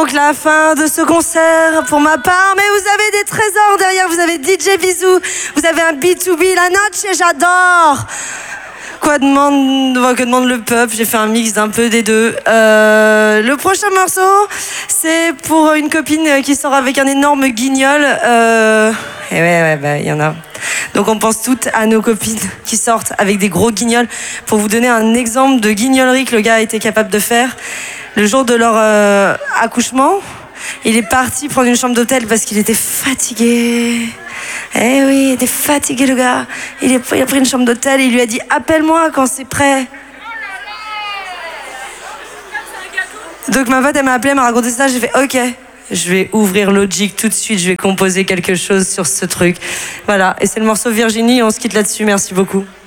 donc la fin de ce concert pour ma part, mais vous avez des trésors derrière, vous avez DJ Bisou, vous avez un B2B, la noche, j'adore. Que demande le peuple, j'ai fait un mix d'un peu des deux. Le prochain morceau, c'est pour une copine qui sort avec un énorme guignol. Et ouais, il y en a. Donc on pense toutes à nos copines qui sortent avec des gros guignols. Pour vous donner un exemple de guignolerie que le gars a été capable de faire, le jour de leur accouchement, il est parti prendre une chambre d'hôtel parce qu'il était fatigué. Eh oui, il était fatigué le gars. Il a pris une chambre d'hôtel et il lui a dit « Appelle-moi quand c'est prêt ». Donc ma pote, elle m'a appelé, elle m'a raconté ça, j'ai fait « Ok, je vais ouvrir Logic tout de suite, je vais composer quelque chose sur ce truc ». Voilà, et c'est le morceau Virginie, on se quitte là-dessus, merci beaucoup.